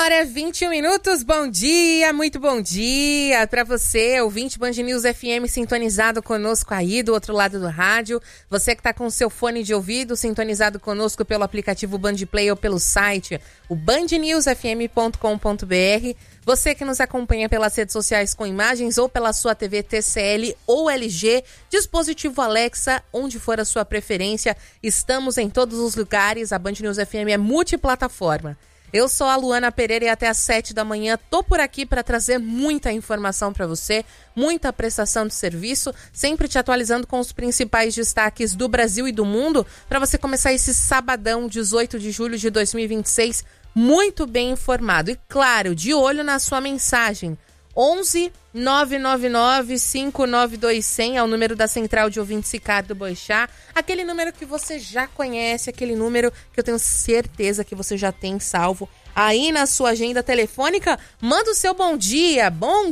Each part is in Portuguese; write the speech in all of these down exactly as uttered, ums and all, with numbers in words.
hora, vinte e um minutos, bom dia, muito bom dia para você, ouvinte Band News F M sintonizado conosco aí do outro lado do rádio, você que está com o seu fone de ouvido sintonizado conosco pelo aplicativo Bandplay ou pelo site, o band news f m ponto com ponto b r, você que nos acompanha pelas redes sociais com imagens ou pela sua T V T C L ou L G, dispositivo Alexa, onde for a sua preferência, estamos em todos os lugares, a Band News F M é multiplataforma. Eu sou a Luana Pereira e até às sete da manhã tô por aqui para trazer muita informação para você, muita prestação de serviço, sempre te atualizando com os principais destaques do Brasil e do mundo, para você começar esse sabadão, dezoito de julho de dois mil e vinte e seis, muito bem informado. E claro, de olho na sua mensagem. onze nove nove nove cinco nove dois zero zero é o número da Central de Ouvintes Ricardo Boechat, aquele número que você já conhece, aquele número que eu tenho certeza que você já tem salvo aí na sua agenda telefônica. Manda o seu bom dia, bom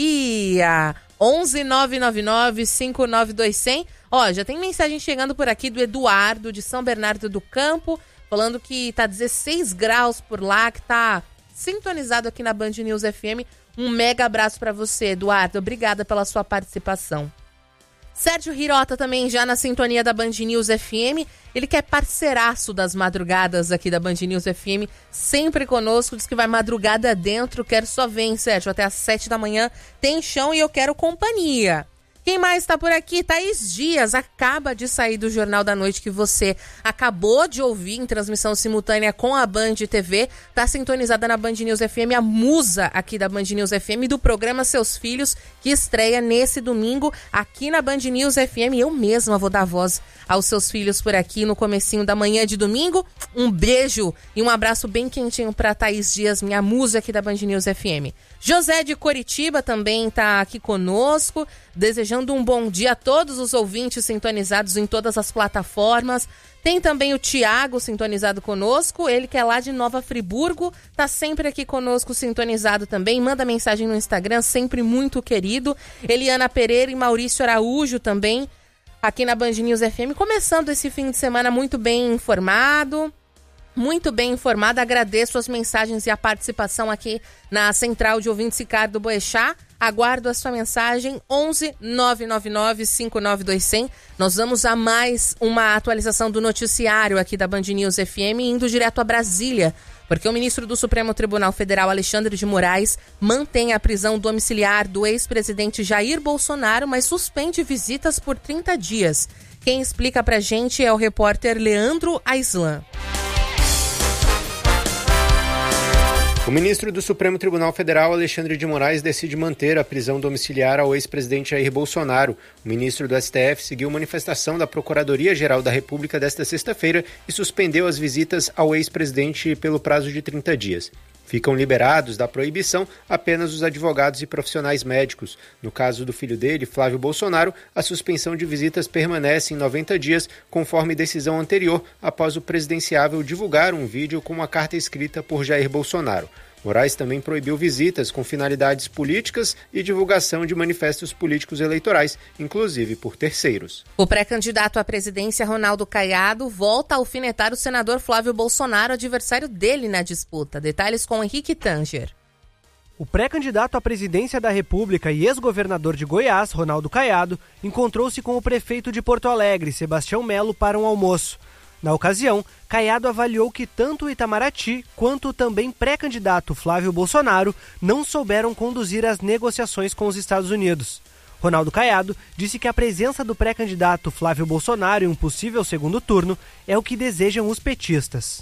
dia! onze nove nove nove cinco nove dois zero zero. Ó, já tem mensagem chegando por aqui do Eduardo, de São Bernardo do Campo, falando que tá dezesseis graus por lá, que tá sintonizado aqui na Band News F M. Um mega abraço para você, Eduardo. Obrigada pela sua participação. Sérgio Hirota também já na sintonia da Band News F M. Ele que é parceiraço das madrugadas aqui da Band News F M, sempre conosco, diz que vai madrugada dentro. Quero só ver, hein, Sérgio? Até às sete da manhã tem chão e eu quero companhia. Quem mais está por aqui? Thaís Dias, acaba de sair do Jornal da Noite que você acabou de ouvir em transmissão simultânea com a Band T V. Está sintonizada na Band News F M, a musa aqui da Band News F M do programa Seus Filhos, que estreia nesse domingo aqui na Band News F M. Eu mesma vou dar voz aos seus filhos por aqui no comecinho da manhã de domingo. Um beijo e um abraço bem quentinho para Thaís Dias, minha musa aqui da Band News F M. José de Coritiba também está aqui conosco, desejando um bom dia a todos os ouvintes sintonizados em todas as plataformas. Tem também o Tiago sintonizado conosco, ele que é lá de Nova Friburgo, tá sempre aqui conosco sintonizado também, manda mensagem no Instagram, sempre muito querido. Eliana Pereira e Maurício Araújo também, aqui na Band News F M, começando esse fim de semana muito bem informado. Muito bem informada, agradeço as mensagens e a participação aqui na Central de Ouvintes Ricardo Boechat. Aguardo a sua mensagem, onze nove nove nove cinco nove dois zero zero. Nós vamos a mais uma atualização do noticiário aqui da Band News F M, indo direto a Brasília, porque o ministro do Supremo Tribunal Federal, Alexandre de Moraes, mantém a prisão domiciliar do ex-presidente Jair Bolsonaro, mas suspende visitas por trinta dias. Quem explica pra gente é o repórter Leandro Aislan. O ministro do Supremo Tribunal Federal, Alexandre de Moraes, decide manter a prisão domiciliar ao ex-presidente Jair Bolsonaro. O ministro do S T F seguiu manifestação da Procuradoria-Geral da República desta sexta-feira e suspendeu as visitas ao ex-presidente pelo prazo de trinta dias. Ficam liberados da proibição apenas os advogados e profissionais médicos. No caso do filho dele, Flávio Bolsonaro, a suspensão de visitas permanece em noventa dias, conforme decisão anterior, após o presidenciável divulgar um vídeo com uma carta escrita por Jair Bolsonaro. Moraes também proibiu visitas com finalidades políticas e divulgação de manifestos políticos eleitorais, inclusive por terceiros. O pré-candidato à presidência, Ronaldo Caiado, volta a alfinetar o senador Flávio Bolsonaro, adversário dele na disputa. Detalhes com Henrique Tanger. O pré-candidato à presidência da República e ex-governador de Goiás, Ronaldo Caiado, encontrou-se com o prefeito de Porto Alegre, Sebastião Melo, para um almoço. Na ocasião, Caiado avaliou que tanto o Itamaraty quanto o também pré-candidato Flávio Bolsonaro não souberam conduzir as negociações com os Estados Unidos. Ronaldo Caiado disse que a presença do pré-candidato Flávio Bolsonaro em um possível segundo turno é o que desejam os petistas.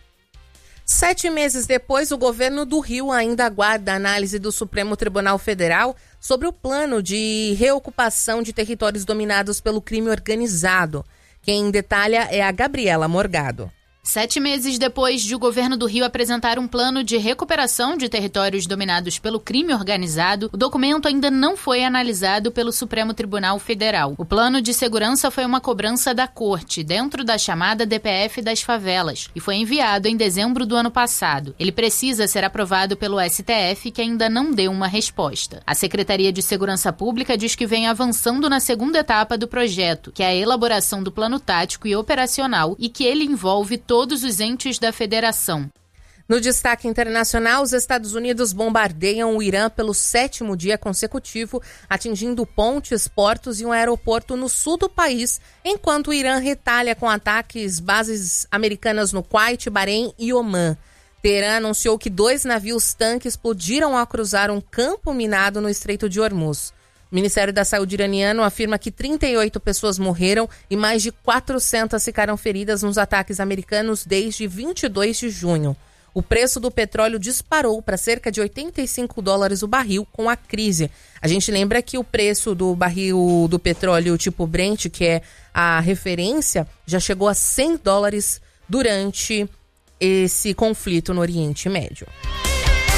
Sete meses depois, o governo do Rio ainda aguarda a análise do Supremo Tribunal Federal sobre o plano de reocupação de territórios dominados pelo crime organizado. Quem detalha é a Gabriela Morgado. Sete meses depois de o governo do Rio apresentar um plano de recuperação de territórios dominados pelo crime organizado, o documento ainda não foi analisado pelo Supremo Tribunal Federal. O plano de segurança foi uma cobrança da Corte, dentro da chamada D P F das favelas, e foi enviado em dezembro do ano passado. Ele precisa ser aprovado pelo S T F, que ainda não deu uma resposta. A Secretaria de Segurança Pública diz que vem avançando na segunda etapa do projeto, que é a elaboração do plano tático e operacional, e que ele envolve todos os entes da federação. No destaque internacional, os Estados Unidos bombardeiam o Irã pelo sétimo dia consecutivo, atingindo pontes, portos e um aeroporto no sul do país, enquanto o Irã retalha com ataques bases americanas no Kuwait, Bahrein e Omã. Teherã anunciou que dois navios-tanque explodiram ao cruzar um campo minado no Estreito de Hormuz. O Ministério da Saúde iraniano afirma que trinta e oito pessoas morreram e mais de quatrocentas ficaram feridas nos ataques americanos desde vinte e dois de junho. O preço do petróleo disparou para cerca de oitenta e cinco dólares o barril com a crise. A gente lembra que o preço do barril do petróleo tipo Brent, que é a referência, já chegou a cem dólares durante esse conflito no Oriente Médio.